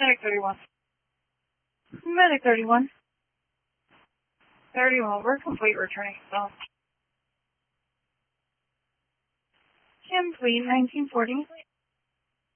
Medic 31. Medic 31. 31, we're complete returning zone. Complete 1940.